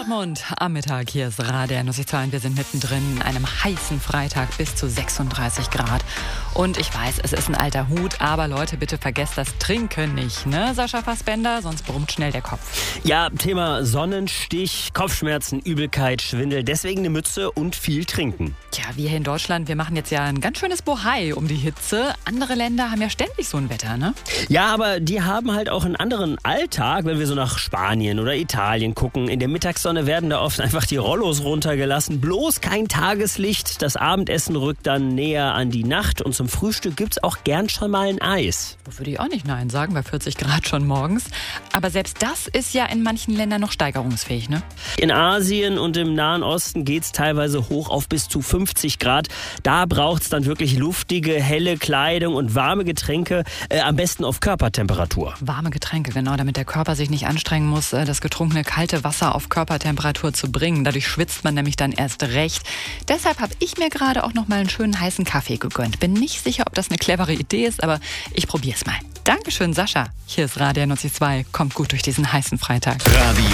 Dortmund am Mittag. Hier ist Radio N92. Wir sind mittendrin in einem heißen Freitag bis zu 36 Grad. Und ich weiß, es ist ein alter Hut, aber Leute, bitte vergesst das Trinken nicht, ne, Sascha Fassbender? Sonst brummt schnell der Kopf. Ja, Thema Sonnenstich, Kopfschmerzen, Übelkeit, Schwindel. Deswegen eine Mütze und viel trinken. Tja, wir hier in Deutschland, wir machen jetzt ja ein ganz schönes Bohai um die Hitze. Andere Länder haben ja ständig so ein Wetter, ne? Ja, aber die haben halt auch einen anderen Alltag, wenn wir so nach Spanien oder Italien gucken. In der Mittagssonne werden da oft einfach die Rollos runtergelassen. Bloß kein Tageslicht. Das Abendessen rückt dann näher an die Nacht. Und zum Frühstück gibt's auch gern schon mal ein Eis. Da würde ich auch nicht nein sagen, bei 40 Grad schon morgens. Aber selbst das ist ja in manchen Ländern noch steigerungsfähig, ne? In Asien und im Nahen Osten geht's teilweise hoch auf bis zu 50 Grad. Da braucht's dann wirklich luftige, helle Kleidung und warme Getränke, am besten auf Körpertemperatur. Warme Getränke, genau, damit der Körper sich nicht anstrengen muss, das getrunkene kalte Wasser auf Körpertemperatur zu bringen. Dadurch schwitzt man nämlich dann erst recht. Deshalb habe ich mir gerade auch noch mal einen schönen heißen Kaffee gegönnt. Bin nicht sicher, ob das eine clevere Idee ist, aber ich probiere es mal. Dankeschön, Sascha. Hier ist Radio N92. Kommt gut durch diesen heißen Freitag. Radio